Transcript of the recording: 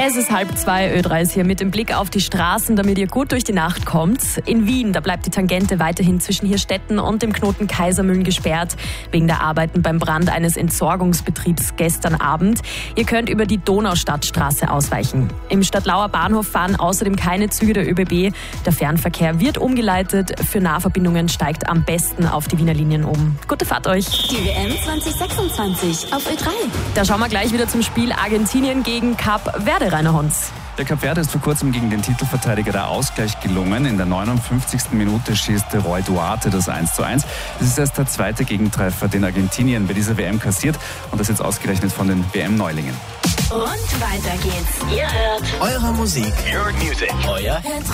Es ist 1:30, Ö3 ist hier mit dem Blick auf die Straßen, damit ihr gut durch die Nacht kommt. In Wien, da bleibt die Tangente weiterhin zwischen Hirstetten und dem Knoten Kaisermühlen gesperrt, wegen der Arbeiten beim Brand eines Entsorgungsbetriebs gestern Abend. Ihr könnt über die Donaustadtstraße ausweichen. Im Stadtlauer Bahnhof fahren außerdem keine Züge der ÖBB. Der Fernverkehr wird umgeleitet. Für Nahverbindungen steigt am besten auf die Wiener Linien um. Gute Fahrt euch. Die WM 2026 auf Ö3. Da schauen wir gleich wieder zum Spiel Argentinien gegen Kap Verde, Rainer Honz. Der Kap Verde ist vor kurzem gegen den Titelverteidiger der Ausgleich gelungen. In der 59. Minute schießt Roy Duarte das 1:1. Das ist erst der zweite Gegentreffer, den Argentinien bei dieser WM kassiert. Und das jetzt ausgerechnet von den WM-Neulingen. Und weiter geht's. Ihr hört Eure Musik. Your music. Euer